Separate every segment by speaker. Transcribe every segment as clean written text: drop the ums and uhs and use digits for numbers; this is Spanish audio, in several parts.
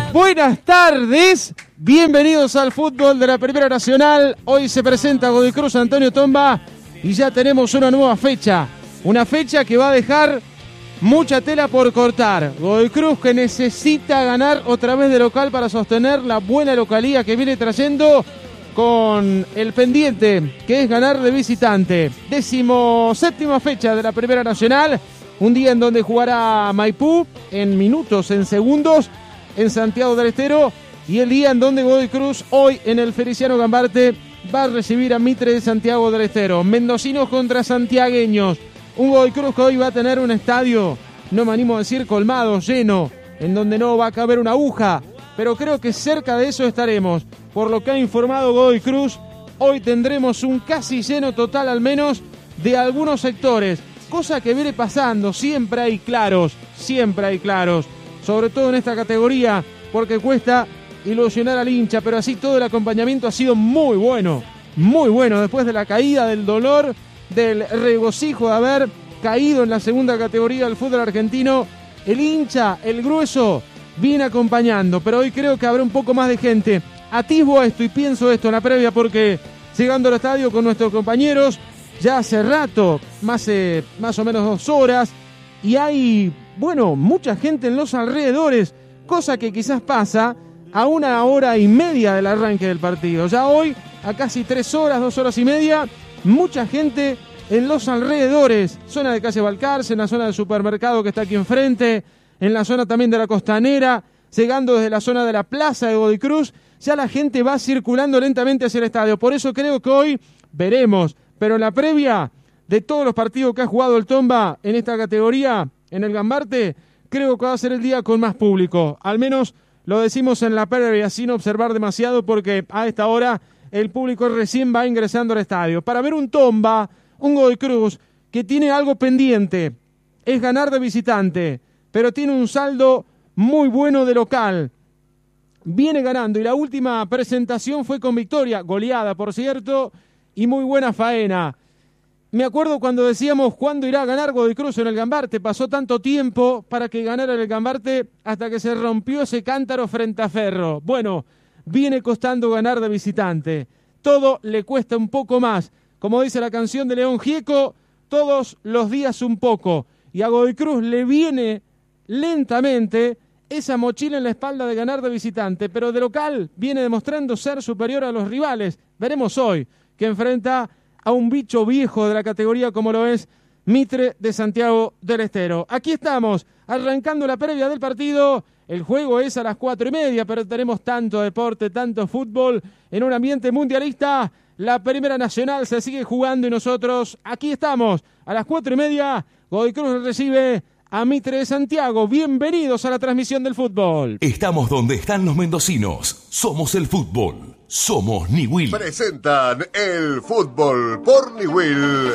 Speaker 1: Buenas tardes, bienvenidos al fútbol de la Primera Nacional. Hoy se presenta Godoy Cruz Antonio Tomba y ya tenemos una nueva fecha. Una fecha que va a dejar mucha tela por cortar. Godoy Cruz que necesita ganar otra vez de local para sostener la buena localía que viene trayendo con el pendiente que es ganar de visitante. 17ª fecha de la Primera Nacional. Un día en donde jugará Maipú en minutos, en segundos, en Santiago del Estero. Y el día en donde Godoy Cruz, hoy en el Feliciano Gambarte, va a recibir a Mitre de Santiago del Estero. Mendocinos contra santiagueños. Un Godoy Cruz que hoy va a tener un estadio, no me animo a decir colmado, lleno, en donde no va a caber una aguja. Pero creo que cerca de eso estaremos. Por lo que ha informado Godoy Cruz, hoy tendremos un casi lleno total al menos de algunos sectores. Cosa que viene pasando, siempre hay claros, sobre todo en esta categoría, porque cuesta ilusionar al hincha, pero así todo el acompañamiento ha sido muy bueno, después de la caída, del dolor, del regocijo de haber caído en la segunda categoría del fútbol argentino. El hincha, el grueso, viene acompañando, pero hoy creo que habrá un poco más de gente. Atisbo esto y pienso esto en la previa porque llegando al estadio con nuestros compañeros, ya hace rato, más o menos 2 horas, y hay, mucha gente en los alrededores, cosa que quizás pasa a 1 hora y media del arranque del partido. Ya hoy, a casi 3 horas, 2 horas y media, mucha gente en los alrededores, zona de calle Balcarce, en la zona del supermercado que está aquí enfrente, en la zona también de la Costanera, llegando desde la zona de la plaza de Godoy Cruz, ya la gente va circulando lentamente hacia el estadio. Por eso creo que hoy veremos. Pero en la previa de todos los partidos que ha jugado el Tomba en esta categoría, en el Gambarte, creo que va a ser el día con más público. Al menos lo decimos en la previa, sin observar demasiado, porque a esta hora el público recién va ingresando al estadio. Para ver un Tomba, un Godoy Cruz, que tiene algo pendiente, es ganar de visitante, pero tiene un saldo muy bueno de local. Viene ganando y la última presentación fue con victoria, goleada por cierto, y muy buena faena. Me acuerdo cuando decíamos cuándo irá a ganar Godoy Cruz en el Gambarte. Pasó tanto tiempo para que ganara el Gambarte hasta que se rompió ese cántaro frente a Ferro. Bueno, viene costando ganar de visitante. Todo le cuesta un poco más. Como dice la canción de León Gieco, todos los días un poco. Y a Godoy Cruz le viene lentamente esa mochila en la espalda de ganar de visitante. Pero de local viene demostrando ser superior a los rivales. Veremos hoy que enfrenta a un bicho viejo de la categoría como lo es Mitre de Santiago del Estero. Aquí estamos, arrancando la previa del partido. El juego es a las 4:30, pero tenemos tanto deporte, tanto fútbol en un ambiente mundialista. La Primera Nacional se sigue jugando y nosotros aquí estamos. A las 4:30, Godoy Cruz recibe a Mitre de Santiago. Bienvenidos a la transmisión del fútbol.
Speaker 2: Estamos donde están los mendocinos. Somos el fútbol. Somos Niwil.
Speaker 3: Presentan el fútbol por Niwil.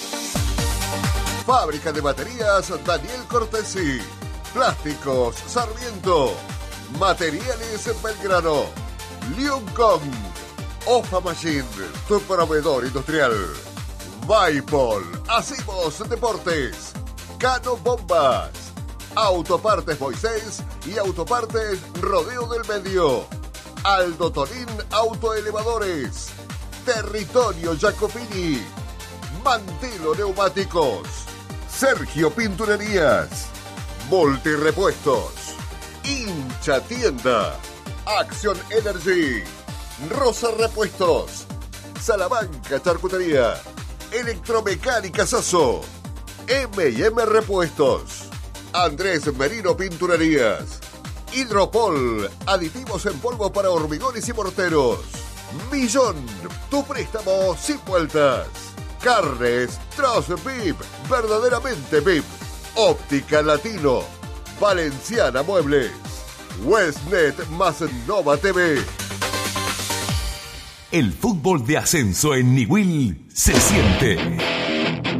Speaker 3: Fábrica de baterías Daniel Cortesi. Plásticos Sarmiento. Materiales Belgrano. Liuncom. Ofa Machine, tu proveedor industrial. Vaipol. Hacemos deportes. Cano Bombas. Autopartes Moisés y Autopartes Rodeo del Medio. Aldo Tonín Autoelevadores. Territorio Jacopini. Mantilo Neumáticos. Sergio Pinturerías. Multirepuestos. Hincha Tienda. Action Energy. Rosa Repuestos. Salamanca Charcutería. Electromecánica Sasso. M&M Repuestos. Andrés Merino Pinturerías. Hidropol, aditivos en polvo para hormigones y morteros. Millón, tu préstamo sin vueltas. Carnes Troz VIP, verdaderamente VIP. Óptica Latino, Valenciana Muebles. Westnet más Nova TV.
Speaker 2: El fútbol de ascenso en Niwil se siente.